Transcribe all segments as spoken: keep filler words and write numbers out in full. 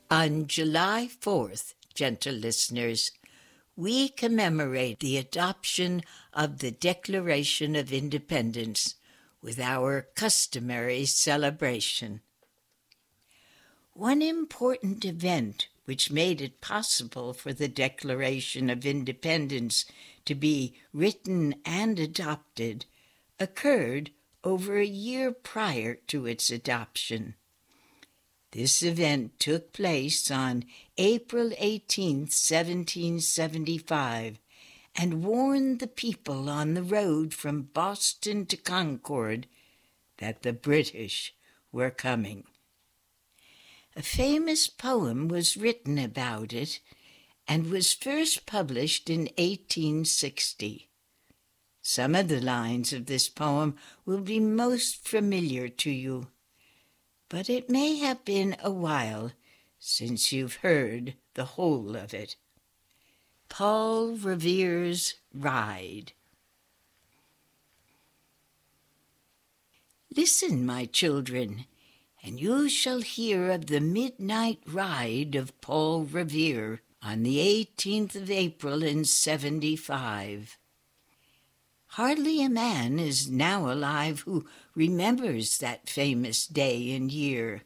On July fourth, gentle listeners, we commemorate the adoption of the Declaration of Independence with our customary celebration. One important event which made it possible for the Declaration of Independence to be written and adopted occurred over a year prior to its adoption. This event took place on April eighteenth, seventeen seventy-five, and warned the people on the road from Boston to Concord that the British were coming. A famous poem was written about it and was first published in eighteen sixty. Some of the lines of this poem will be most familiar to you, but it may have been a while since you've heard the whole of it. Paul Revere's Ride. Listen, my children, and you shall hear of the midnight ride of Paul Revere on the eighteenth of April in seventy-five. Hardly a man is now alive who remembers that famous day and year.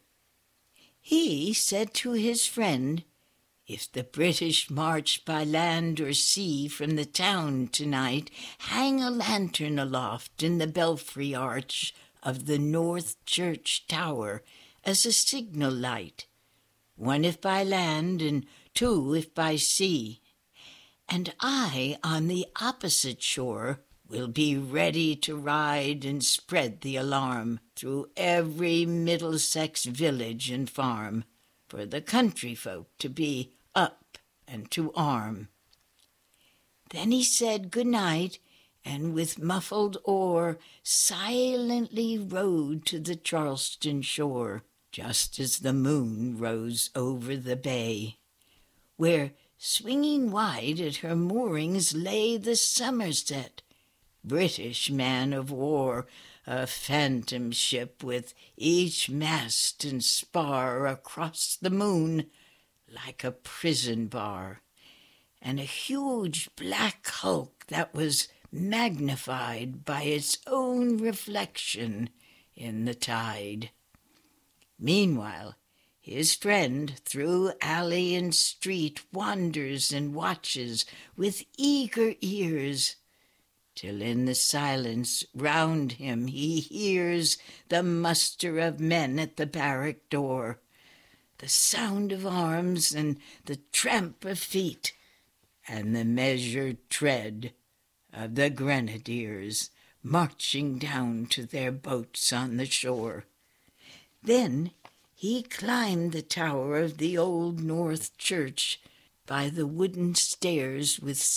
He said to his friend, "If the British march by land or sea from the town tonight, hang a lantern aloft in the belfry arch of the North Church Tower as a signal light, one if by land and two if by sea. And I on the opposite shore will be ready to ride and spread the alarm through every Middlesex village and farm, for the country folk to be up and to arm." Then he said good night, and with muffled oar silently rowed to the Charleston shore, just as the moon rose over the bay, where, swinging wide at her moorings, lay the Somerset, British man of war, a phantom ship with each mast and spar across the moon like a prison bar, and a huge black hulk that was magnified by its own reflection in the tide. Meanwhile, his friend through alley and street wanders and watches with eager ears, till in the silence round him he hears the muster of men at the barrack door, the sound of arms and the tramp of feet, and the measured tread of the grenadiers marching down to their boats on the shore. Then he climbed the tower of the old North Church by the wooden stairs with